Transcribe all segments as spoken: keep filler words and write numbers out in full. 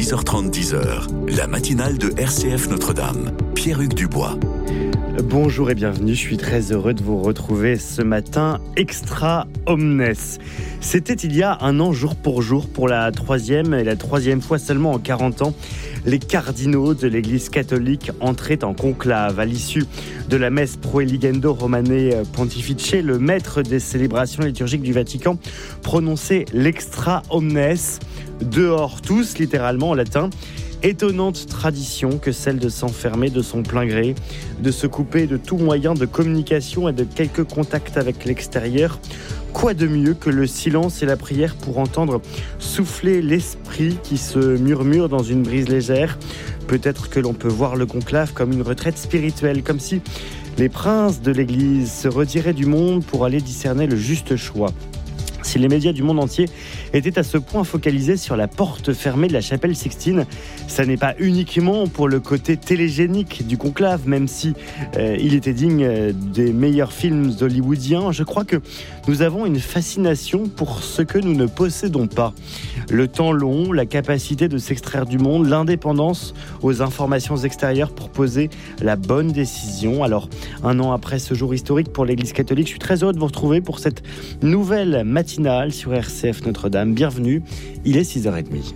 six heures trente, dix heures, la matinale de R C F Notre-Dame. Pierre-Hugues Dubois. Bonjour et bienvenue, je suis très heureux de vous retrouver ce matin extra omnes. C'était il y a un an jour pour jour, pour la troisième et la troisième fois seulement en quarante ans, les cardinaux de l'Église catholique entraient en conclave. À l'issue de la messe Proeligendo Romane Pontifice, le maître des célébrations liturgiques du Vatican prononçait l'extra omnes, dehors tous, littéralement en latin. Étonnante tradition que celle de s'enfermer de son plein gré, de se couper de tout moyen de communication et de quelques contacts avec l'extérieur. Quoi de mieux que le silence et la prière pour entendre souffler l'esprit qui se murmure dans une brise légère. Peut-être que l'on peut voir le conclave comme une retraite spirituelle, comme si les princes de l'Église se retiraient du monde pour aller discerner le juste choix. Si les médias du monde entier étaient à ce point focalisés sur la porte fermée de la chapelle Sixtine, ça n'est pas uniquement pour le côté télégénique du conclave, même si euh, il était digne euh, des meilleurs films hollywoodiens. Je crois que nous avons une fascination pour ce que nous ne possédons pas. Le temps long, la capacité de s'extraire du monde, l'indépendance aux informations extérieures pour poser la bonne décision. Alors, un an après ce jour historique pour l'Église catholique, je suis très heureux de vous retrouver pour cette nouvelle matinale sur R C F Notre-Dame. Bienvenue, il est six heures trente.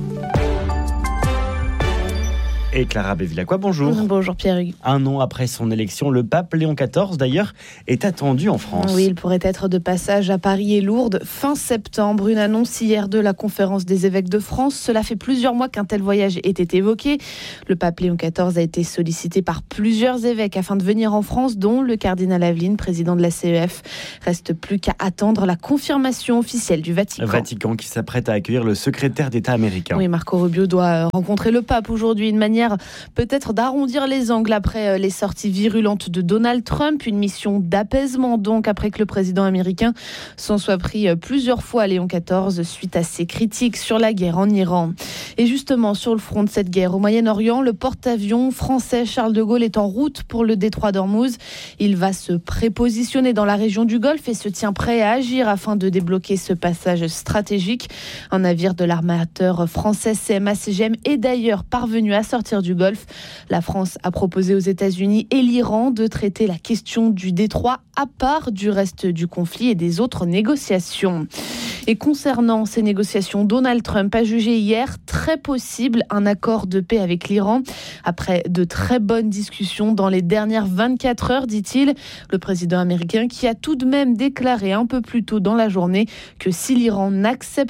Et Clara Bévilacqua, bonjour. Bonjour Pierre-Hugues. Un an après son élection, le pape Léon quatorze, d'ailleurs, est attendu en France. Oui, il pourrait être de passage à Paris et Lourdes fin septembre. Une annonce hier de la conférence des évêques de France. Cela fait plusieurs mois qu'un tel voyage était évoqué. Le pape Léon quatorze a été sollicité par plusieurs évêques afin de venir en France, dont le cardinal Aveline, président de la C E F. Reste plus qu'à attendre la confirmation officielle du Vatican. Vatican qui s'apprête à accueillir le secrétaire d'État américain. Oui, Marco Rubio doit rencontrer le pape aujourd'hui, une manière peut-être d'arrondir les angles après les sorties virulentes de Donald Trump, une mission d'apaisement donc après que le président américain s'en soit pris plusieurs fois à Léon quatorze suite à ses critiques sur la guerre en Iran. Et justement, sur le front de cette guerre au Moyen-Orient, le porte-avions français Charles de Gaulle est en route pour le détroit d'Ormuz. Il va se prépositionner dans la région du Golfe et se tient prêt à agir afin de débloquer ce passage stratégique. Un navire de l'armateur français C M A C G M est d'ailleurs parvenu à sortir du Golfe. La France a proposé aux États-Unis et l'Iran de traiter la question du détroit à part du reste du conflit et des autres négociations. Et concernant ces négociations, Donald Trump a jugé hier très possible un accord de paix avec l'Iran. Après de très bonnes discussions dans les dernières vingt-quatre heures, dit-il, le président américain qui a tout de même déclaré un peu plus tôt dans la journée que si l'Iran n'accepte